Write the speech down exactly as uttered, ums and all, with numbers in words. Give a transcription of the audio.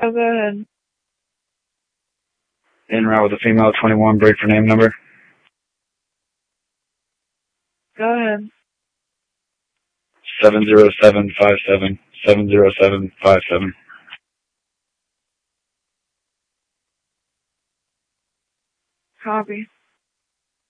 Oh, go ahead. En route with a female twenty-one, break for name number. Go ahead. seven zero seven five seven, seven zero seven five seven. Copy.